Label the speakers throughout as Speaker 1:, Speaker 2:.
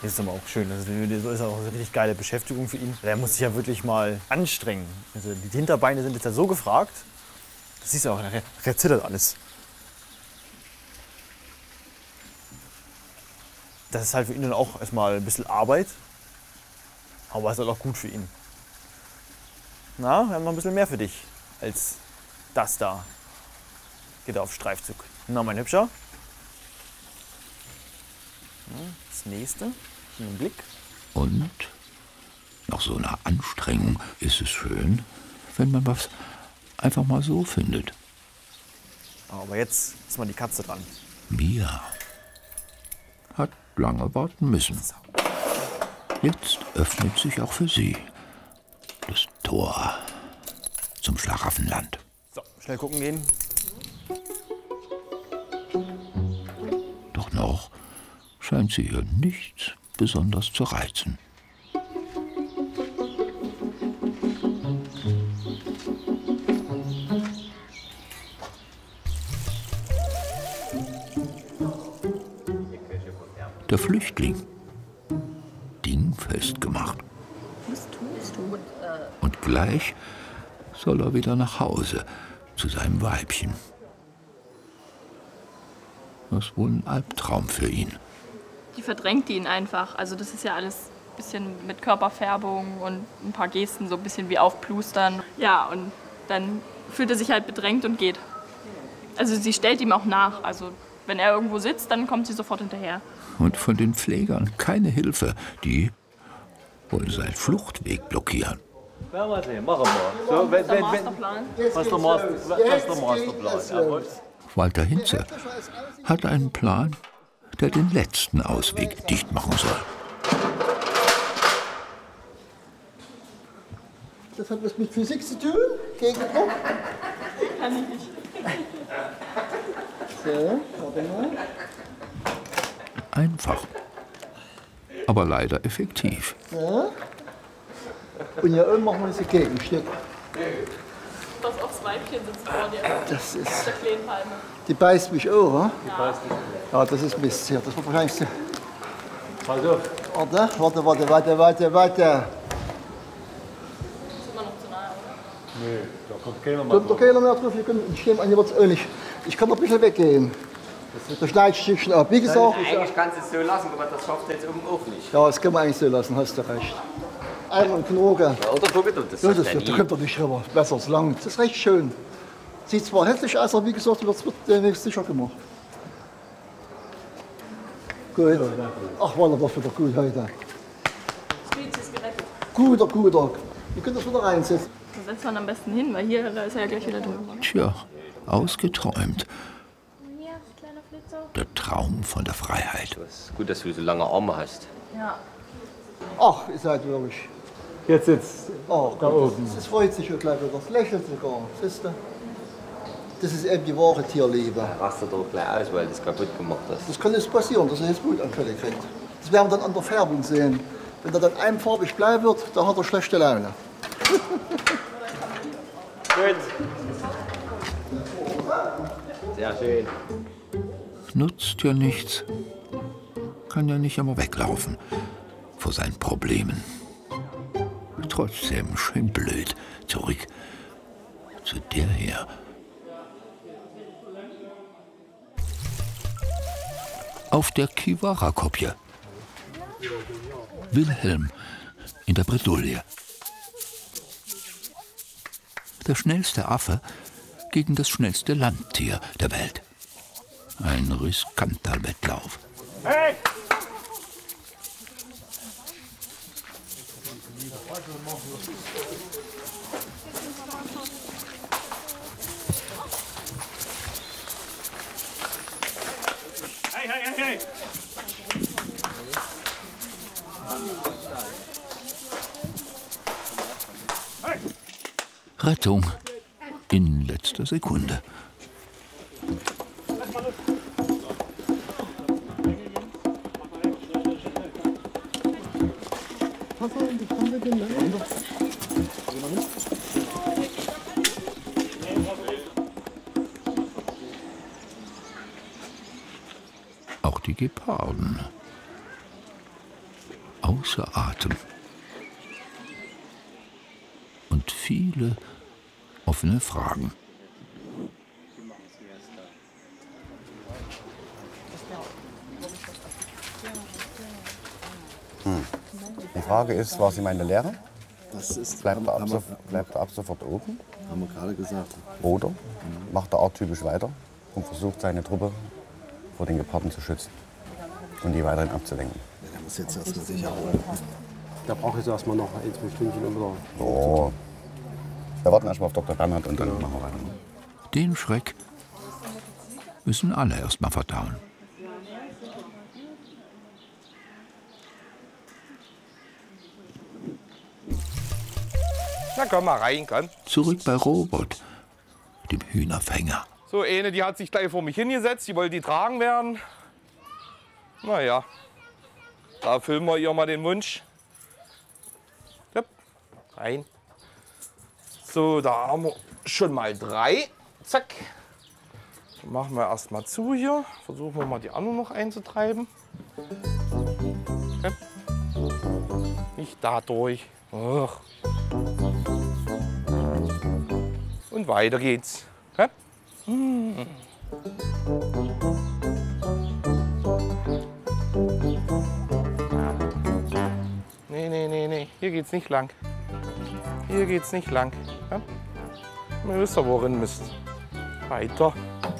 Speaker 1: Das ist aber auch schön. Das ist auch eine richtig geile Beschäftigung für ihn. Der muss sich ja wirklich mal anstrengen. Also die Hinterbeine sind jetzt ja so gefragt. Das siehst du auch, nachher zittert alles. Das ist halt für ihn dann auch erstmal ein bisschen Arbeit. Aber es ist halt auch gut für ihn. Na, wir haben noch ein bisschen mehr für dich als das da. Geht auf Streifzug. Na, mein Hübscher. Das nächste. Hier im Blick.
Speaker 2: Und nach so einer Anstrengung ist es schön, wenn man was einfach mal so findet.
Speaker 1: Aber jetzt ist mal die Katze dran.
Speaker 2: Mia hat lange warten müssen. Jetzt öffnet sich auch für sie das Tor zum Schlaraffenland.
Speaker 1: So, schnell gucken gehen.
Speaker 2: Doch noch scheint sie hier nichts besonders zu reizen. Der Flüchtling, dingfest gemacht.
Speaker 3: Was tust du?
Speaker 2: Und gleich soll er wieder nach Hause zu seinem Weibchen. Das ist wohl ein Albtraum für ihn.
Speaker 4: Die verdrängt ihn einfach. Also das ist ja alles ein bisschen mit Körperfärbung und ein paar Gesten, so ein bisschen wie aufplustern. Ja, und dann fühlt er sich halt bedrängt und geht. Also sie stellt ihm auch nach. Also wenn er irgendwo sitzt, dann kommt sie sofort hinterher.
Speaker 2: Und von den Pflegern keine Hilfe. Die wollen seinen Fluchtweg blockieren.
Speaker 5: Ja, mal sehen, machen wir. So,
Speaker 4: Was ist der Masterplan?
Speaker 5: Was ist der Masterplan? Jawohl.
Speaker 2: Walter Hinze hat einen Plan, der den letzten Ausweg dicht machen soll.
Speaker 6: Das hat was mit Physik zu tun? Gegendruck?
Speaker 4: Kann ich nicht.
Speaker 6: So, warte mal.
Speaker 2: Einfach, aber leider effektiv.
Speaker 6: Ja. Und hier oben machen wir jetzt ein Gegenstück.
Speaker 4: Das aufs Weibchen sitzt vor dir.
Speaker 6: Das ist.
Speaker 4: Der kleinen Palme.
Speaker 6: Die beißt mich auch, oder? Ja, das ist Mist hier. Das war wahrscheinlich so.
Speaker 5: Also,
Speaker 6: Warte.
Speaker 4: Ist immer noch zu nahe, oder?
Speaker 5: nee, da kommt keiner mehr
Speaker 6: Kommt doch keiner mehr drauf. Ich nehme an, hier wird es auch nicht. Ich kann noch ein bisschen weggehen. Das Schneidstückchen ab. Wie gesagt.
Speaker 7: Eigentlich kannst du es so lassen, aber das schafft jetzt oben auch nicht.
Speaker 6: Ja, das kann man eigentlich so lassen, hast du recht. Einmal Knoge.
Speaker 7: Ja, oder guck mal, das
Speaker 6: Ja,
Speaker 7: ist
Speaker 6: da kommt doch nicht rüber. Besser als lang. Das ist recht schön. Sieht zwar hässlich aus, aber wie gesagt, das wird demnächst sicher gemacht. Gut. Ach, war das wieder gut heute.
Speaker 4: Spezies gerettet.
Speaker 6: Guter. Ihr könnt das wieder reinsetzen.
Speaker 4: Da setzt man am besten hin, weil hier da ist er ja gleich wieder drüber.
Speaker 2: Tja, ausgeträumt.
Speaker 4: Hier, kleiner Flitzer.
Speaker 2: Der Traum von der Freiheit.
Speaker 7: Es ist gut, dass du so lange Arme hast.
Speaker 4: Ja.
Speaker 6: Ach, ihr seid wirklich.
Speaker 5: Jetzt sitzt
Speaker 6: Oh,
Speaker 5: da oben.
Speaker 6: das freut sich schon gleich wieder. Das lächelt sogar. Siehst du? Das ist eben die wahre Tierliebe.
Speaker 7: Rastet doch gleich aus, weil du es kaputt gemacht hast.
Speaker 6: Das kann jetzt passieren, dass er jetzt Wutanfälle kriegt. Das werden wir dann an der Färbung sehen. Wenn er dann einfarbig bleiben wird, dann hat er schlechte Laune.
Speaker 7: Gut. Sehr schön.
Speaker 2: Nutzt ja nichts. Kann ja nicht immer weglaufen vor seinen Problemen. Trotzdem schön blöd. Zurück zu der hier. Auf der Kivara-Kopie. Wilhelm in der Bredouille. Der schnellste Affe gegen das schnellste Landtier der Welt. Ein riskanter Wettlauf.
Speaker 5: Hey! Hey!
Speaker 2: Rettung in letzter Sekunde. Auch die Geparden außer Atem. Und viele offene Fragen.
Speaker 8: Die Frage ist, war sie meine Lehre?
Speaker 6: Das ist,
Speaker 8: Bleibt er ab sofort oben?
Speaker 6: haben wir gerade gesagt.
Speaker 8: Oder macht er arttypisch weiter und versucht, seine Truppe vor den Geparden zu schützen und die weiterhin abzulenken?
Speaker 6: Ja, der muss jetzt erstmal sicher arbeiten.
Speaker 5: Da brauche ich erst mal noch 1-2 Stündchen, um wieder.
Speaker 8: Oh. Wir warten erst mal auf Dr. Bernhard und dann machen wir weiter.
Speaker 2: Den Schreck müssen alle erst mal verdauen.
Speaker 9: Na komm mal rein, komm.
Speaker 2: Zurück bei Robert, dem Hühnerfänger.
Speaker 9: So, eine, die hat sich gleich vor mich hingesetzt, die wollte getragen werden. Naja, da füllen wir ihr mal den Wunsch. Hopp, rein. So, da haben wir schon mal 3. Zack. Dann machen wir erst mal zu hier. Versuchen wir mal die anderen noch einzutreiben. Hopp. Nicht da durch. Och. Und weiter geht's. Hopp. Nee. Hier geht's nicht lang. Hier geht's nicht lang. Ja? Ihr wisst ja, worin müsst. Weiter.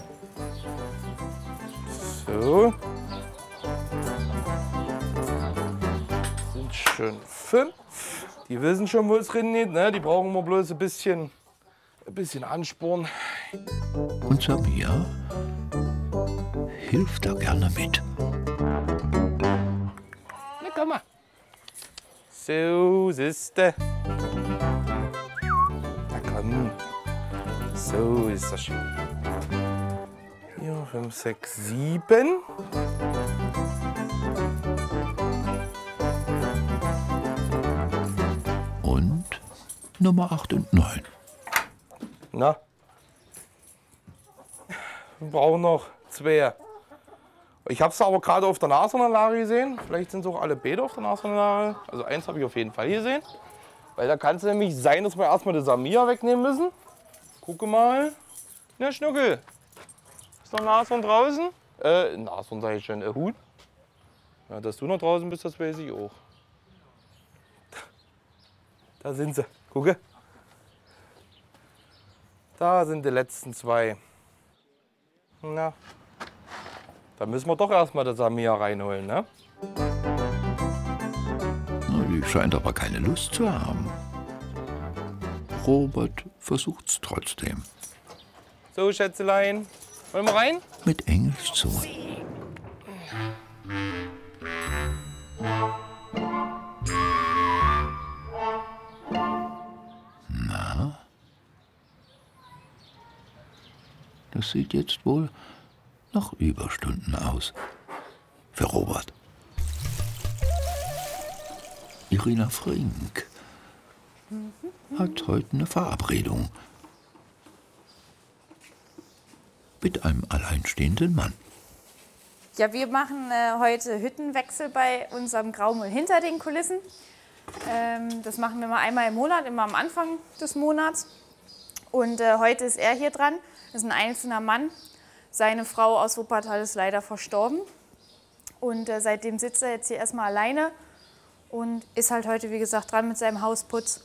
Speaker 9: So. Sind schon 5. Die wissen schon, wo es drin geht. Ne? Die brauchen wir bloß ein bisschen Ansporn.
Speaker 2: Und Samir hilft da gerne mit.
Speaker 9: Na komm mal. So, siehste. Na komm. So ist das schön. 4, 5, 6, 7.
Speaker 2: Und Nummer 8 und 9.
Speaker 9: Na? Wir brauchen noch 2. Ich habe es aber gerade auf der Nashornanlage gesehen. Vielleicht sind es auch alle beide auf der Nashornanlage. Also eins habe ich auf jeden Fall gesehen. Weil da kann es nämlich sein, dass wir erstmal den Samir wegnehmen müssen. Gucke mal. Na, Schnuckel. Ist noch ein Nashorn draußen? Nashorn sage ich schon. Huhn. Ja, dass du noch draußen bist, das weiß ich auch. Da sind sie. Gucke. Da sind die letzten 2. Na. Da müssen wir doch erstmal das Samir reinholen, ne?
Speaker 2: Die scheint aber keine Lust zu haben. Robert versucht's trotzdem.
Speaker 9: So, Schätzelein. Wollen wir rein?
Speaker 2: Mit Engelszunge. Na? Das sieht jetzt wohl nach Überstunden aus. Für Robert. Irina Frink hat heute eine Verabredung mit einem alleinstehenden Mann.
Speaker 3: Ja, wir machen heute Hüttenwechsel bei unserem Graumüll hinter den Kulissen. Das machen wir mal einmal im Monat, immer am Anfang des Monats. Und heute ist er hier dran. Das ist ein einzelner Mann. Seine Frau aus Wuppertal ist leider verstorben. Und seitdem sitzt er jetzt hier erstmal alleine und ist halt heute, wie gesagt, dran mit seinem Hausputz.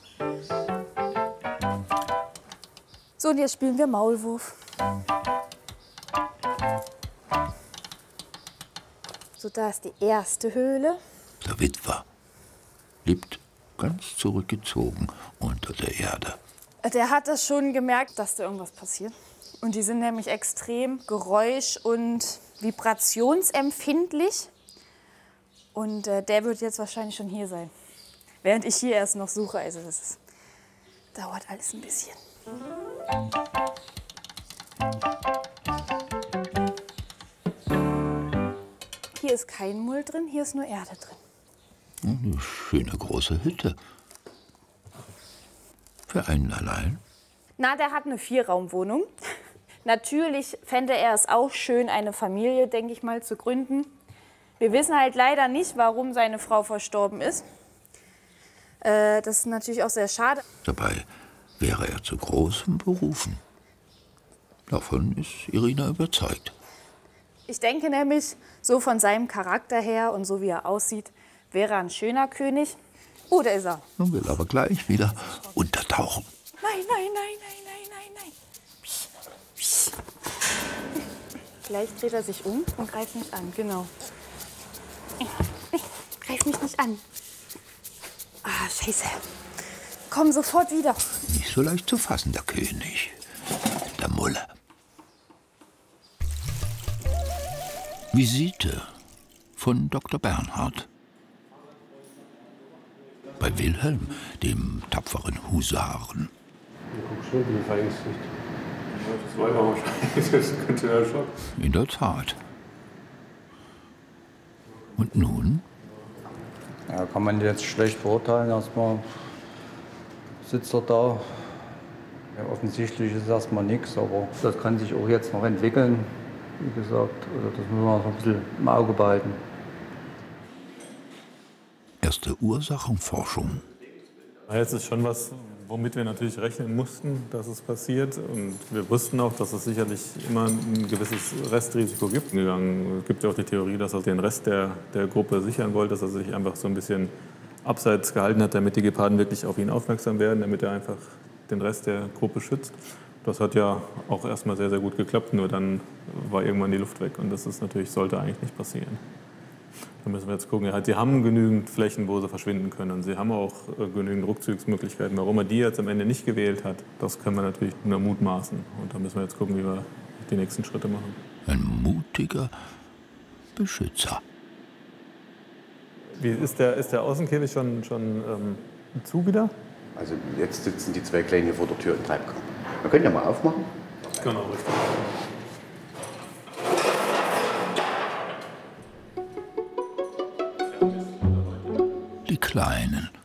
Speaker 3: So, und jetzt spielen wir Maulwurf. So, da ist die erste Höhle.
Speaker 2: Der Witwer lebt ganz zurückgezogen unter der Erde.
Speaker 3: Der hat das schon gemerkt, dass da irgendwas passiert. Und die sind nämlich extrem geräusch- und vibrationsempfindlich. Und der wird jetzt wahrscheinlich schon hier sein. Während ich hier erst noch suche. Also das dauert alles ein bisschen. Hier ist kein Müll drin, hier ist nur Erde drin.
Speaker 2: Eine schöne große Hütte. Für einen allein.
Speaker 3: Na, der hat eine 4-Raum-Wohnung. Natürlich fände er es auch schön, eine Familie, denke ich mal, zu gründen. Wir wissen halt leider nicht, warum seine Frau verstorben ist. Das ist natürlich auch sehr schade.
Speaker 2: Dabei wäre er zu großem berufen. Davon ist Irina überzeugt.
Speaker 3: Ich denke nämlich, so von seinem Charakter her und so wie er aussieht, wäre er ein schöner König. Oh, da ist er.
Speaker 2: Nun will aber gleich wieder untertauchen.
Speaker 3: Nein, nein, nein, nein, nein, nein, nein. Psst, psst. Gleich dreht er sich um und greift mich an, genau. Greif mich nicht an. Ah, scheiße. Komm sofort wieder.
Speaker 2: Nicht so leicht zu fassen, der König. Der Mulle. Visite von Dr. Bernhard. Bei Wilhelm, dem tapferen Husaren.
Speaker 5: Du guckst schon, bin ich verängstigt. Das war ja wahrscheinlich, das könnte ja schon.
Speaker 2: In der Tat. Und nun?
Speaker 10: Ja, kann man jetzt schlecht beurteilen. Erstmal sitzt er da. Ja, offensichtlich ist erstmal nichts, aber das kann sich auch jetzt noch entwickeln. Wie gesagt, also das müssen wir noch ein bisschen im Auge behalten.
Speaker 2: Erste Ursachenforschung.
Speaker 11: Es ist schon was, womit wir natürlich rechnen mussten, dass es passiert. Und wir wussten auch, dass es sicherlich immer ein gewisses Restrisiko gibt. Es gibt ja auch die Theorie, dass er den Rest der Gruppe sichern wollte, dass er sich einfach so ein bisschen abseits gehalten hat, damit die Geparden wirklich auf ihn aufmerksam werden, damit er einfach den Rest der Gruppe schützt. Das hat ja auch erstmal sehr, sehr gut geklappt, nur dann war irgendwann die Luft weg. Und das ist natürlich, sollte eigentlich nicht passieren. Da müssen wir jetzt gucken. Sie haben genügend Flächen, wo sie verschwinden können. Und sie haben auch genügend Rückzugsmöglichkeiten. Warum er die jetzt am Ende nicht gewählt hat, das können wir natürlich nur mutmaßen. Und da müssen wir jetzt gucken, wie wir die nächsten Schritte machen.
Speaker 2: Ein mutiger Beschützer.
Speaker 11: Wie ist der Außenkäfig schon zu wieder?
Speaker 8: Also jetzt sitzen die zwei Kleinen hier vor der Tür im Treibkorb. Wir können ja mal aufmachen.
Speaker 11: Genau, richtig.
Speaker 2: Die Kleinen